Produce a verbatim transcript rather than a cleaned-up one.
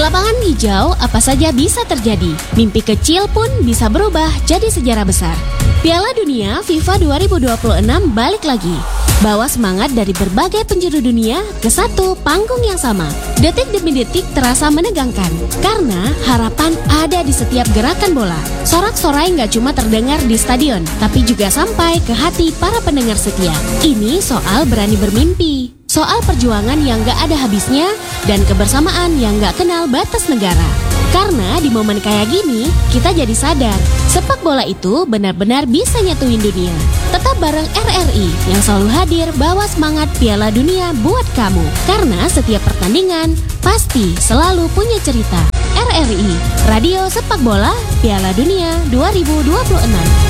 lapangan hijau, apa saja bisa terjadi. Mimpi kecil pun bisa berubah jadi sejarah besar. Piala Dunia FIFA dua ribu dua puluh enam balik lagi. Bawa semangat dari berbagai penjuru dunia ke satu panggung yang sama. Detik demi detik terasa menegangkan, karena harapan ada di setiap gerakan bola. Sorak-sorai nggak cuma terdengar di stadion, tapi juga sampai ke hati para pendengar setia. Ini soal berani bermimpi, soal perjuangan yang nggak ada habisnya, dan kebersamaan yang nggak kenal batas negara. Karena di momen kayak gini, kita jadi sadar, sepak bola itu benar-benar bisa nyatuin dunia. Tetap bareng R R I yang selalu hadir bawa semangat Piala Dunia buat kamu. Karena setiap pertandingan pasti selalu punya cerita. R R I, Radio Sepak Bola Piala Dunia dua ribu dua puluh enam.